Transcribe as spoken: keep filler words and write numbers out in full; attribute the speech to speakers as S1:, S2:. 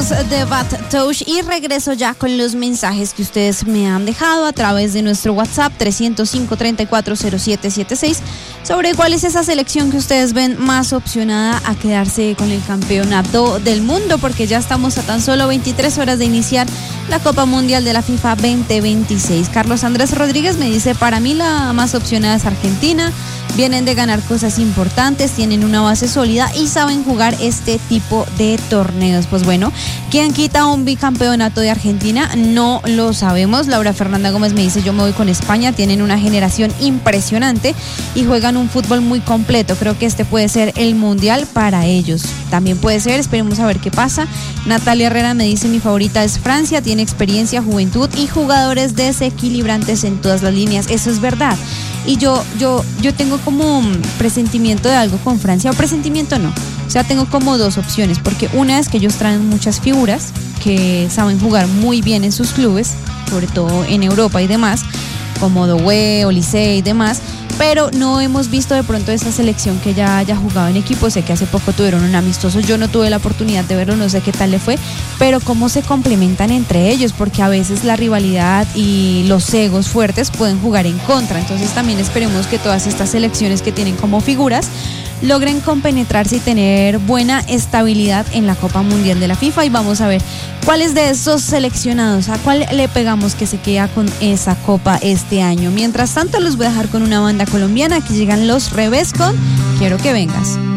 S1: Salimos de Bad Touch y regreso ya con los mensajes que ustedes me han dejado a través de nuestro WhatsApp tres cero cinco, tres cuatro cero siete siete seis sobre cuál es esa selección que ustedes ven más opcionada a quedarse con el campeonato del mundo, porque ya estamos a tan solo veintitrés horas de iniciar la Copa Mundial de la FIFA veinte veintiséis. Carlos Andrés Rodríguez me dice, para mí la más opcionada es Argentina. Vienen de ganar cosas importantes, tienen una base sólida y saben jugar este tipo de torneos. Pues bueno, ¿quién quita un bicampeonato de Argentina? No lo sabemos. Laura Fernanda Gómez me dice, yo me voy con España, tienen una generación impresionante y juegan un fútbol muy completo. Creo que este puede ser el mundial para ellos. También puede ser, esperemos a ver qué pasa. Natalia Herrera me dice, mi favorita es Francia, tiene experiencia, juventud y jugadores desequilibrantes en todas las líneas. Eso es verdad. Y yo, yo, yo tengo como un presentimiento de algo con Francia, o presentimiento no, o sea, tengo como dos opciones, porque una es que ellos traen muchas figuras que saben jugar muy bien en sus clubes, sobre todo en Europa y demás, como Doué, Olise y demás, pero no hemos visto de pronto esa selección que ya haya jugado en equipo. Sé que hace poco tuvieron un amistoso, yo no tuve la oportunidad de verlo, no sé qué tal le fue, pero cómo se complementan entre ellos, porque a veces la rivalidad y los egos fuertes pueden jugar en contra. Entonces también esperemos que todas estas selecciones que tienen como figuras logren compenetrarse y tener buena estabilidad en la Copa Mundial de la FIFA, y vamos a ver cuáles de esos seleccionados, a cuál le pegamos que se queda con esa copa este año. Mientras tanto, los voy a dejar con una banda colombiana. Aquí llegan Los Revés con Quiero que vengas.